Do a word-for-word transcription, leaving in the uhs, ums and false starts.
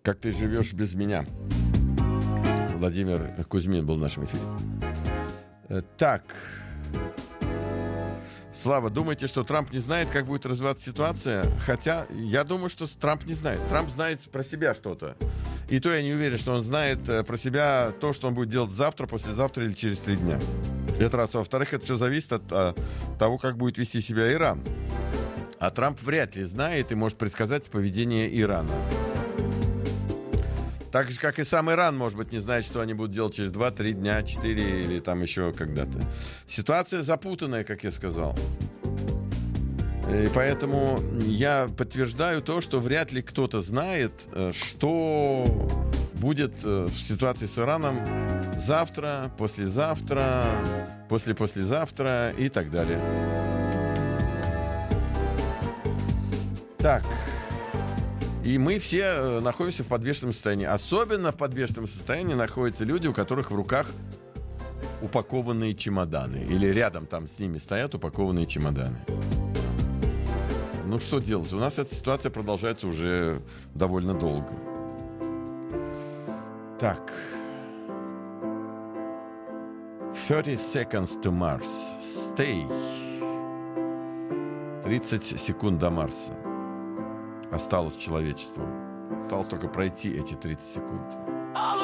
Как ты живешь без меня? Владимир Кузьмин был в нашем эфире. Так. Слава, думаете, что Трамп не знает, как будет развиваться ситуация? Хотя я думаю, что Трамп не знает. Трамп знает про себя что-то. И то я не уверен, что он знает про себя то, что он будет делать завтра, послезавтра или через три дня. Это раз. Во-вторых, это все зависит от а, того, как будет вести себя Иран. А Трамп вряд ли знает и может предсказать поведение Ирана. Так же, как и сам Иран, может быть, не знает, что они будут делать через два-три дня, четыре или там еще когда-то. Ситуация запутанная, как я сказал. И поэтому я подтверждаю то, что вряд ли кто-то знает, что будет в ситуации с Ираном завтра, послезавтра, после-послезавтра и так далее. Так. И мы все находимся в подвешенном состоянии. Особенно в подвешенном состоянии находятся люди, у которых в руках упакованные чемоданы. Или рядом там с ними стоят упакованные чемоданы. Ну, что делать? У нас эта ситуация продолжается уже довольно долго. Так. thirty seconds to Mars. Stay. тридцать секунд до Марса. Осталось человечеству. Осталось только пройти эти тридцать секунд.